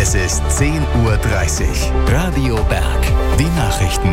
Es ist 10:30 Uhr. Radio Berg. Die Nachrichten.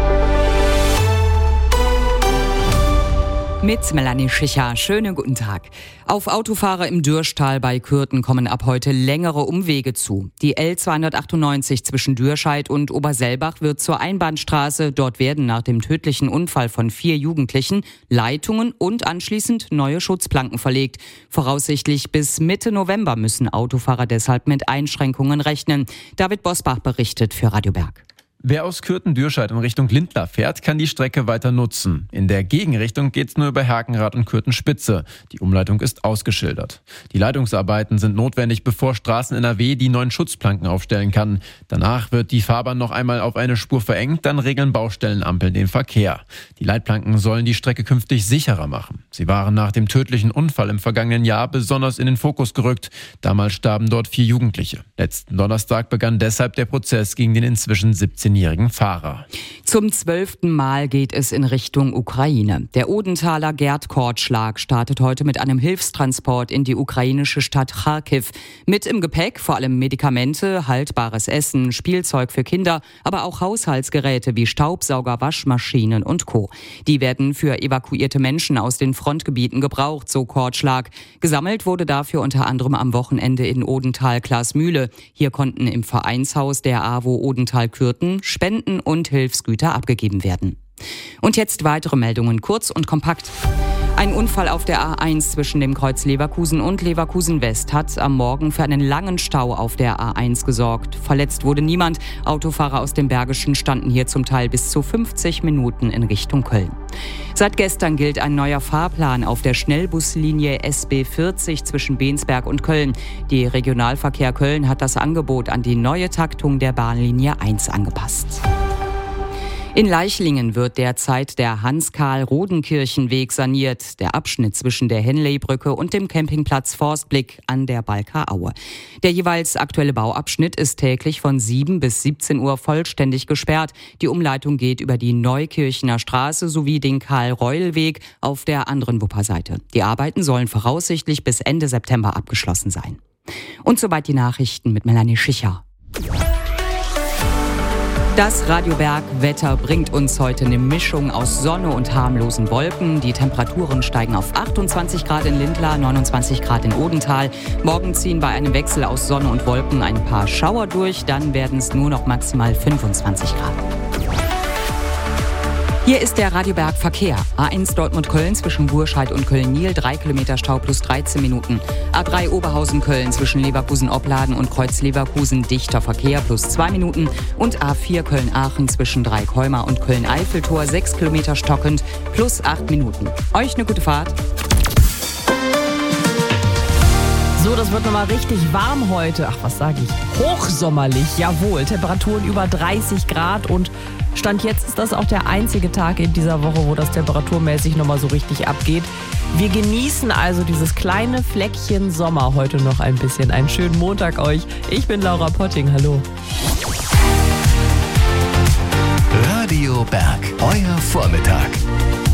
Mit Melanie Schicher. Schönen guten Tag. Auf Autofahrer im Dürschtal bei Kürten kommen ab heute längere Umwege zu. Die L298 zwischen Dürscheid und Oberselbach wird zur Einbahnstraße. Dort werden nach dem tödlichen Unfall von 4 Jugendlichen Leitungen und anschließend neue Schutzplanken verlegt. Voraussichtlich bis Mitte November müssen Autofahrer deshalb mit Einschränkungen rechnen. David Bosbach berichtet für Radio Berg. Wer aus Kürten-Dürscheid in Richtung Lindlar fährt, kann die Strecke weiter nutzen. In der Gegenrichtung geht's nur über Herkenrath und Kürten-Spitze. Die Umleitung ist ausgeschildert. Die Leitungsarbeiten sind notwendig, bevor Straßen-NRW die neuen Schutzplanken aufstellen kann. Danach wird die Fahrbahn noch einmal auf eine Spur verengt, dann regeln Baustellenampeln den Verkehr. Die Leitplanken sollen die Strecke künftig sicherer machen. Sie waren nach dem tödlichen Unfall im vergangenen Jahr besonders in den Fokus gerückt. Damals starben dort 4 Jugendliche. Letzten Donnerstag begann deshalb der Prozess gegen den inzwischen 17-jährigen Fahrer. Zum 12. Mal geht es in Richtung Ukraine. Der Odenthaler Gerd Kortschlag startet heute mit einem Hilfstransport in die ukrainische Stadt Charkiw. Mit im Gepäck vor allem Medikamente, haltbares Essen, Spielzeug für Kinder, aber auch Haushaltsgeräte wie Staubsauger, Waschmaschinen und Co. Die werden für evakuierte Menschen aus den Frontgebieten gebraucht, so Kortschlag. Gesammelt wurde dafür unter anderem am Wochenende in Odenthal-Glasmühle. Hier konnten im Vereinshaus der AWO Odenthal-Kürten Spenden und Hilfsgüter abgegeben werden. Und jetzt weitere Meldungen, kurz und kompakt. Ein Unfall auf der A1 zwischen dem Kreuz Leverkusen und Leverkusen West hat am Morgen für einen langen Stau auf der A1 gesorgt. Verletzt wurde niemand. Autofahrer aus dem Bergischen standen hier zum Teil bis zu 50 Minuten in Richtung Köln. Seit gestern gilt ein neuer Fahrplan auf der Schnellbuslinie SB 40 zwischen Bensberg und Köln. Die Regionalverkehr Köln hat das Angebot an die neue Taktung der Bahnlinie 1 angepasst. In Leichlingen wird derzeit der Hans-Karl-Rodenkirchen-Weg saniert, der Abschnitt zwischen der Henley-Brücke und dem Campingplatz Forstblick an der Balker Aue. Der jeweils aktuelle Bauabschnitt ist täglich von 7 bis 17 Uhr vollständig gesperrt. Die Umleitung geht über die Neukirchener Straße sowie den Karl-Reul-Weg auf der anderen Wupperseite. Die Arbeiten sollen voraussichtlich bis Ende September abgeschlossen sein. Und soweit die Nachrichten mit Melanie Schicher. Das Radio Berg Wetter bringt uns heute eine Mischung aus Sonne und harmlosen Wolken. Die Temperaturen steigen auf 28 Grad in Lindlar, 29 Grad in Odenthal. Morgen ziehen bei einem Wechsel aus Sonne und Wolken ein paar Schauer durch, dann werden es nur noch maximal 25 Grad. Hier ist der Radio Berg Verkehr. A1 Dortmund-Köln zwischen Burscheid und Köln-Niel, 3 Kilometer Stau plus 13 Minuten. A3 Oberhausen-Köln zwischen Leverkusen-Opladen und Kreuz-Leverkusen, dichter Verkehr plus 2 Minuten. Und A4 Köln-Aachen zwischen Dreieckholmer und Köln-Eiffeltor, 6 Kilometer stockend plus 8 Minuten. Euch eine gute Fahrt. So, das wird nochmal richtig warm heute. Ach, was sage ich? Hochsommerlich, jawohl. Temperaturen über 30 Grad und Stand jetzt ist das auch der einzige Tag in dieser Woche, wo das temperaturmäßig nochmal so richtig abgeht. Wir genießen also dieses kleine Fleckchen Sommer heute noch ein bisschen. Einen schönen Montag euch. Ich bin Laura Potting, hallo. Radio Berg, euer Vormittag.